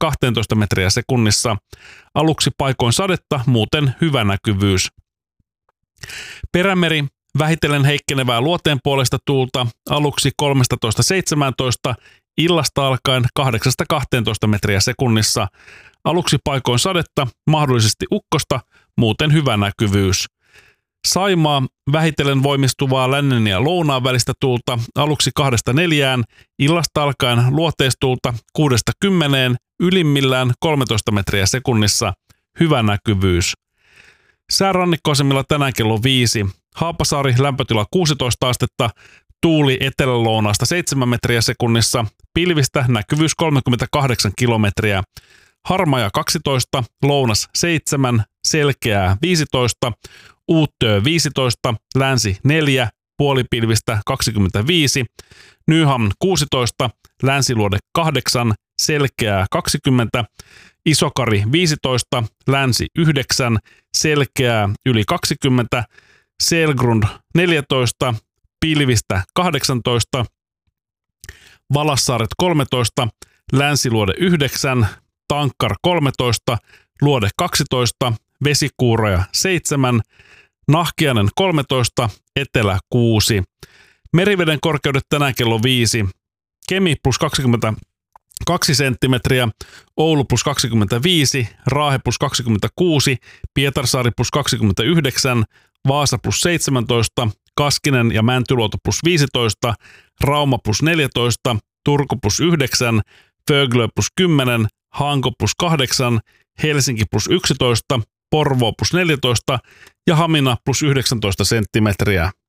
10–12 metriä sekunnissa. Aluksi paikoin sadetta, muuten hyvä näkyvyys. Perämeri, vähitellen heikkenevää luoteen puolesta tuulta, aluksi 13–17, illasta alkaen 8–12 metriä sekunnissa. Aluksi paikoin sadetta, mahdollisesti ukkosta, muuten hyvä näkyvyys. Saimaa, vähitellen voimistuvaa lännen ja lounaan välistä tuulta, aluksi 2–4, illasta alkaen luoteistuulta 6–10, ylimmillään 13 metriä sekunnissa, hyvä näkyvyys. Säärannikkoasemilla tänään kello 5, Haapasaari lämpötila 16 astetta, tuuli etelälounaasta 7 metriä sekunnissa, pilvistä näkyvyys 38 kilometriä. Harmaja 12, lounas 7, selkeää 15, Uuttöö 15, länsi 4, puolipilvistä 25, Nyhamn 16, länsiluode 8, selkeää 20, Isokari 15, länsi 9, selkeää yli 20, Selgrund 14, pilvistä 18, Valassaaret 13, länsiluode 9, Tankkar 13, luode 12, Vesikuuroja 7, Nahkiainen 13, etelä 6. Meriveden korkeudet tänään kello 5. Kemi plus 22 senttimetriä, Oulu plus 25, Raahe plus 26, Pietarsaari plus 29, Vaasa plus 17, Kaskinen ja Mäntyluoto plus 15, Rauma plus 14, Turku plus 9, Föglö plus 10, Hanko plus 8, Helsinki plus 11, Porvoo plus 14 ja Hamina plus 19 senttimetriä.